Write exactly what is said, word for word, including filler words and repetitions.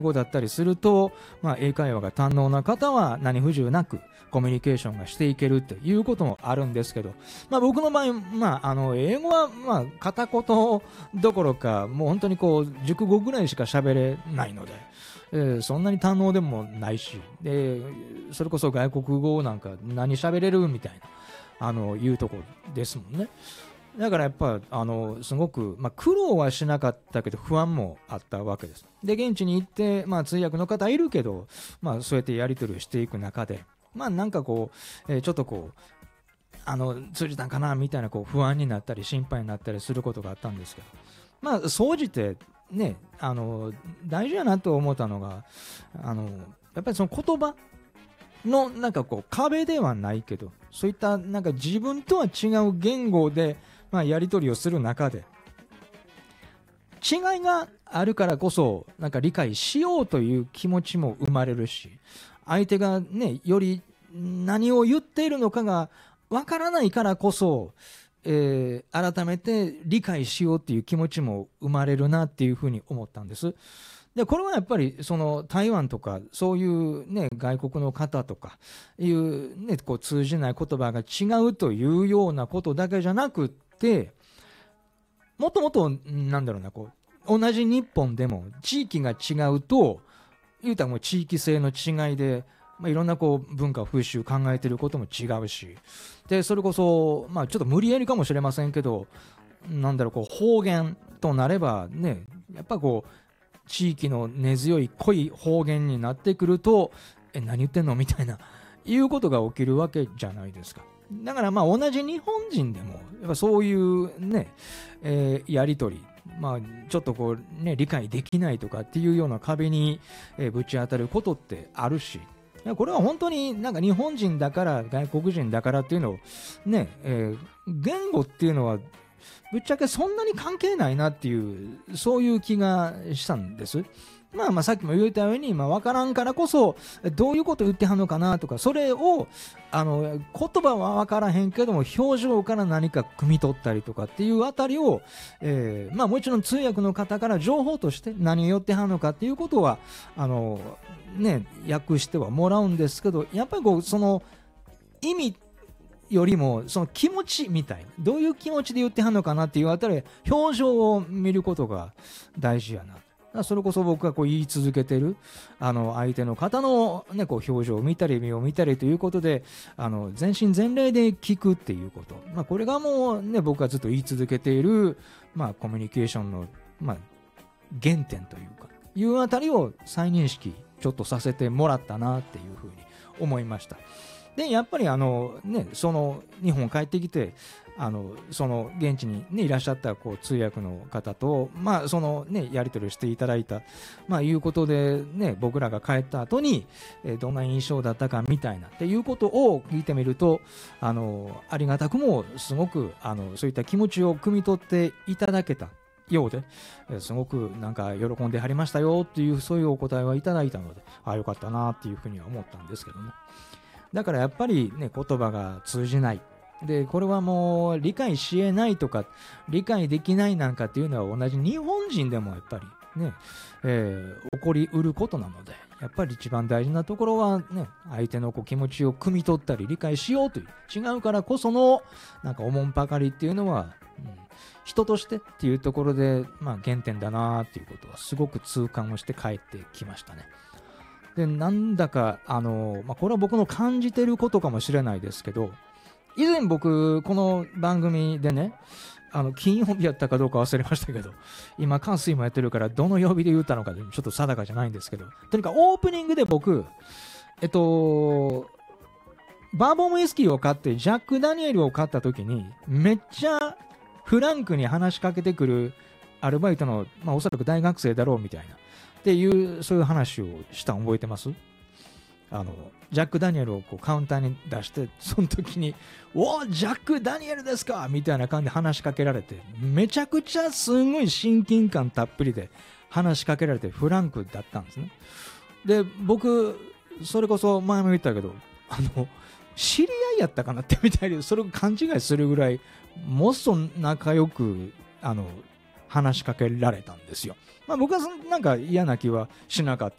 語だったりすると、まあ、英会話が堪能な方は何不自由なくコミュニケーションがしていけるということもあるんですけど、まあ、僕の場合、まあ、あの英語はまあ片言どころかもう本当にこう熟語ぐらいしか喋れないので、えー、そんなに堪能でもないし、でそれこそ外国語なんか何喋れるみたいなあのいうとこですもんね。だからやっぱあのすごく、まあ、苦労はしなかったけど不安もあったわけです。で現地に行って、まあ、通訳の方いるけど、まあ、そうやってやり取りをしていく中で、まあなんかこう、えー、ちょっとこうあの通じたんかなみたいなこう不安になったり心配になったりすることがあったんですけど、まあ総じてね、あの大事やなと思ったのが、あのやっぱりその言葉のなんかこう壁ではないけど、そういったなんか自分とは違う言語で、まあ、やり取りをする中で違いがあるからこそなんか理解しようという気持ちも生まれるし、相手がねより何を言っているのかがわからないからこそ、えー、改めて理解しようっていう気持ちも生まれるなっていうふうに思ったんです。でこれはやっぱりその台湾とかそういう、ね、外国の方とかいう、ね、こう通じない言葉が違うというようなことだけじゃなくって、もっともっとなんだろうな、こう同じ日本でも地域が違うと言うたらもう地域性の違いで、まあ、いろんなこう文化風習考えてることも違うし、でそれこそ、まあ、ちょっと無理やりかもしれませんけど、なんだろう、こう方言となればね、やっぱこう地域の根強い濃い方言になってくると、え何言ってんのみたいないうことが起きるわけじゃないですか。だからまあ同じ日本人でもやっぱそういうね、えー、やり取り、まあ、ちょっとこうね理解できないとかっていうような壁に、えー、ぶち当たることってあるし、これは本当になんか日本人だから外国人だからっていうのをね、えー、言語っていうのはぶっちゃけそんなに関係ないなっていうそういう気がしたんです。まあまあさっきも言ったように、まあ、分からんからこそどういうこと言ってはんのかなとか、それをあの言葉は分からへんけども表情から何か汲み取ったりとかっていうあたりを、えー、まあもちろん通訳の方から情報として何を言ってはんのかっていうことはあのね訳してはもらうんですけど、やっぱりこうその意味よりもその気持ちみたいな、どういう気持ちで言ってはんのかなっていうあたり表情を見ることが大事やな。それこそ僕がこう言い続けてるあの相手の方の、ね、こう表情を見たり目を見たりということで、あの全身全霊で聞くっていうこと、まあ、これがもう、ね、僕がずっと言い続けている、まあ、コミュニケーションの、まあ、原点というかいうあたりを再認識ちょっとさせてもらったなっていうふうに思いました。でやっぱりあの、ね、その日本帰ってきてあのその現地に、ね、いらっしゃったこう通訳の方と、まあそのね、やり取りしていただいた、まあ、いうことで、ね、僕らが帰った後に、えー、どんな印象だったかみたいなっていうことを聞いてみると、あのありがたくもすごくあのそういった気持ちを汲み取っていただけたようで、えー、すごくなんか喜んではりましたよっていうそういうお答えはいただいたので、ああよかったなっていうふうには思ったんですけどね。だからやっぱりね、言葉が通じないで、これはもう理解しえないとか理解できないなんかっていうのは同じ日本人でもやっぱりね、えー、起こりうることなので、やっぱり一番大事なところはね、相手のこう気持ちを汲み取ったり理解しようという違うからこそのなんかおもんぱかりっていうのは、うん、人としてっていうところで、まあ、原点だなっていうことはすごく痛感をして帰ってきましたね。でなんだかあの、まあ、これは僕の感じてることかもしれないですけど、以前僕この番組でね、あの金曜日やったかどうか忘れましたけど、今関水もやってるからどの曜日で言ったのかちょっと定かじゃないんですけど、とにかくオープニングで僕えっとバーボンウイスキーを買ってジャック・ダニエルを買った時にめっちゃフランクに話しかけてくるアルバイトの、まあ、おそらく大学生だろうみたいなっていうそういう話をしたの覚えてます？あのジャック・ダニエルをこうカウンターに出して、その時におージャック・ダニエルですかみたいな感じで話しかけられて、めちゃくちゃすごい親近感たっぷりで話しかけられてフランクだったんですね。で僕それこそ前も言ったけど、あの知り合いやったかなってみたいで、それを勘違いするぐらいもっそ仲良くあの話しかけられたんですよ。まあ、僕はなんか嫌な気はしなかっ